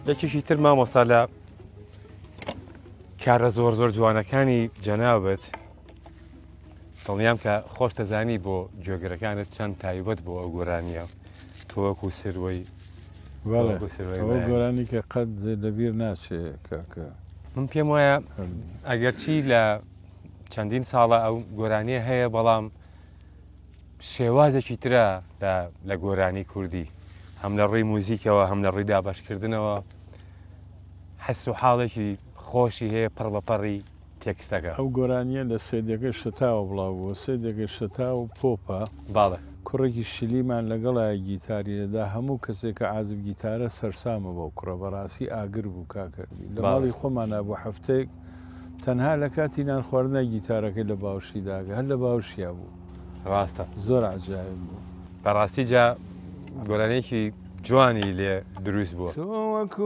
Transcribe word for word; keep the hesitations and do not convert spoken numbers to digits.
یەکێکی تر مامۆستا لە کارە زۆر زۆر جوانەکانی جەنابەت دڵنیام کە خۆش دەزانی بۆ گوێگرەکانت چەند تایبەت بۆ ئەو گۆرانیە تۆوەکو سروەی ئەوە گۆرانی کە قەت لەبیر ناچێ کاکە من پێم وایە ئەگەرچی لە چەندین ساڵە ئەو گۆرانیە هەیە بەڵام شێوازێکی ترە لە گۆرانی کوردی هەم لە ڕێی موزیکەوە هەم لە ڕێی دابەشکردنەوە حەس و حاڵێکی خۆشی هەیە پڕ بەپەڕی تێکستەکە ئەو گۆرانیە لە سێدەکە شتاوە بڵاو بووە سێدەکە شتا و پۆپە باڵە کوڕێکی شلیمان لەگەڵای گیتاری لەدا هەموو کەسێک کە عازب گیتارە سەرسامە بۆ کوڕە بەڕاستی ئاگر بوو کاکردی لە ماڵی خۆمانە بۆ هەفتەیەک تەنها لە کاتی نان خواردنای گیتارەکەی لە باوشی داگە هەر لە باوشیا بوو ڕاستە زۆر عجایب بوو بەڕاستی جا گۆرانێکی جوانی لێ دروست بووە.